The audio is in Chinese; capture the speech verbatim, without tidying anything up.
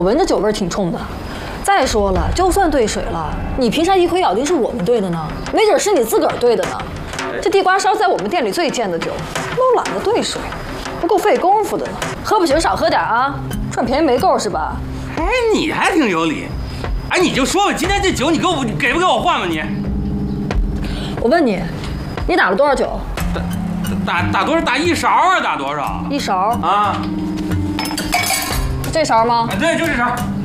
我闻着酒味儿挺冲的。再说了，就算兑水了，你凭啥一口咬定是我们兑的呢？没准是你自个儿兑的呢。这地瓜烧在我们店里最贱的酒，都懒得兑水，不够费功夫的呢。喝不行少喝点啊，赚便宜没够是吧？ 哎，你还挺有理。哎，你就说吧，今天这酒你给我，你给不给我换吧你？ 我问你，你打了多少酒？ 打打打多少？打一勺啊？打多少？ 一勺啊？ 这勺吗？ 哎，对，就这勺。